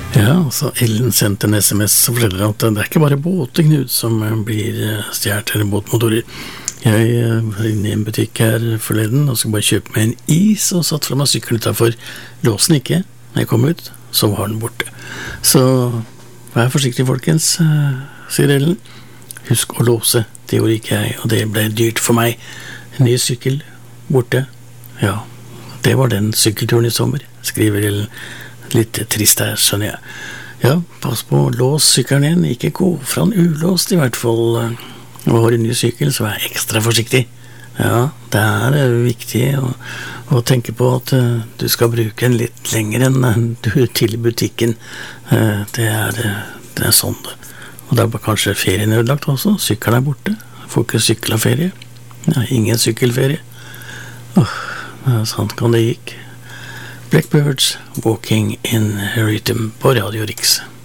Ja, så Ellen sendte en SMS og forteller at det ikke bare båter, Knut, som blir stjert, eller båtmotorer. Jeg var inne i en butikk her forleden og skulle bare kjøpe meg en is og satt fra meg sykkelen utenfor. Låsen ikke. Når jeg kom ut, så var den borte. Så vær forsiktig, folkens, sier Ellen. Husk å låse. Det gjorde ikke jeg, og det ble dyrt for meg. En ny sykkel borte. Ja, det var den sykkelturen i sommer, skriver Ellen. Litt trist her, skjønner jeg. Ja, pass på, lås sykkelen igjen. Ikke gå fra den ulåst, i hvert fall. Når du har en ny sykkel, så vær ekstra forsiktig. Ja, det er viktig å tenke på at du skal bruke den litt lenger enn du til butikken. Det er sånn det. Og da er kanskje ferien ødelagt også. Sykkelen er borte. Får ikke sykla ferie. Ja, ingen sykkelferie. Sånn kan det gikk. Blackbirds, Walking in Rhythm på Radio Riks.